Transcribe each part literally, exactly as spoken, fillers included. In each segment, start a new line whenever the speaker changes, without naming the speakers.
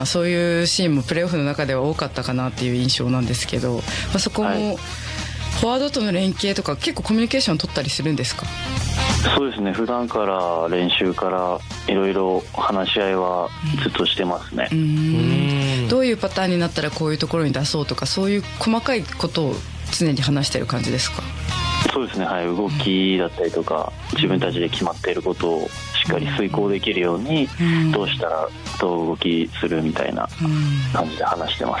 そういうシーンもプレーオフの中では多かったかなっていう印象なんですけど、まあ、そこも、はい、フォワードとの連携とか結構コミュニケーション取ったりするんですか？
そうですね、普段から練習からいろいろ話し合いはずっとしてますね。
うん、うーん、どういうパターンになったらこういうところに出そうとか、そういう細かいことを常に話してる感じですか？
そうですね、はい、動きだったりとか、うん、自分たちで決まっていることをしっかり遂行できるように、うん、どうしたらどう動きするみたいな感じで話してます。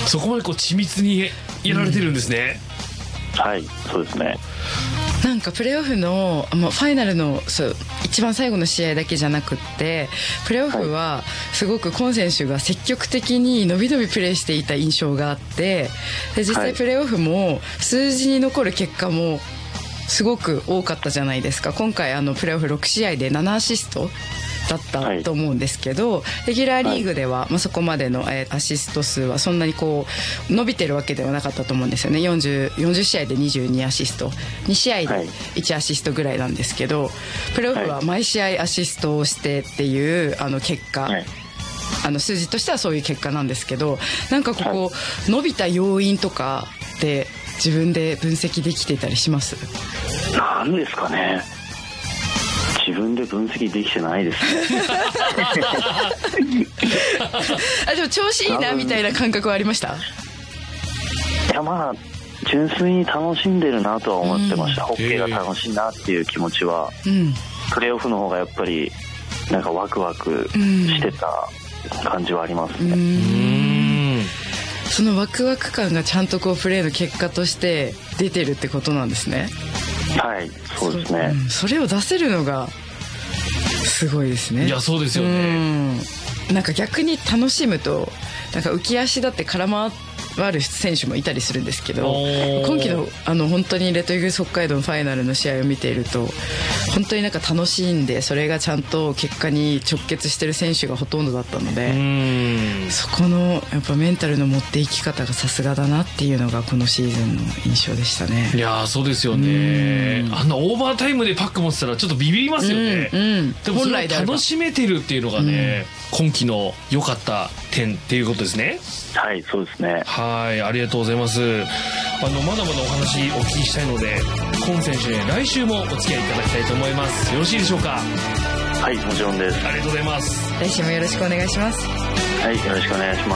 そこまでこう緻密にやられてるんですね。
うん、はい、そうですね。
なんかプレーオフの、まあ、ファイナルのそう一番最後の試合だけじゃなくって、プレーオフはすごくコン選手が積極的に伸び伸びプレーしていた印象があって、で実際プレーオフも数字に残る結果もすごく多かったじゃないですか。今回あのプレーオフろく試合でななアシストだったと思うんですけど、はい、レギュラーリーグでは、はい、まあ、そこまでの、えー、アシスト数はそんなにこう伸びてるわけではなかったと思うんですよね。 よんじゅう, よんじゅう試合でにじゅうにアシスト、に試合でいちアシストぐらいなんですけど、プレーオフは毎試合アシストをしてっていうあの結果、はい、あの数字としてはそういう結果なんですけど、なんかここ、はい、伸びた要因とかって自分で分析できてたりします？
なんですかね、自分で分析できてないですね
あ、でも調子いいなみたいな感覚はありました？
いや、まあ純粋に楽しんでるなとは思ってました、うん、ホッケーが楽しいなっていう気持ちは、うん、プレーオフの方がやっぱりなんかワクワクしてた感じはありますね。うん、う
ーん、そのワクワク感がちゃんとこうプレーの結果として出てるってことなんですね。
はい、そうですね。
そ,、うん、それを出せるのがすごいですね。
いや、そうですよね。
うん、なんか逆に楽しむとなんか浮き足だって空回る選手もいたりするんですけど、今季のあの本当にレッドイーグルス北海道のファイナルの試合を見ていると本当になんか楽しんで、それがちゃんと結果に直結してる選手がほとんどだったので、うん、そこのやっぱメンタルの持っていき方がさすがだなっていうのがこのシーズンの印象でしたね。
いや、そうですよね。あんなオーバータイムでパック持ってたらちょっとビビりますよね。うん、うん、でもそれを楽しめてるっていうのがね、うん、今季の良かった点っていうことですね。
はい、そうですね。
はい、ありがとうございます。あのまだまだお話お聞きしたいので、コン選手ね、来週もお付き合いいただきたいと思います。よろしいでしょうか？
はい、もちろんです。
ありがとうございます。
来週もよろしくお願いします。
はい、よろしくお願いします。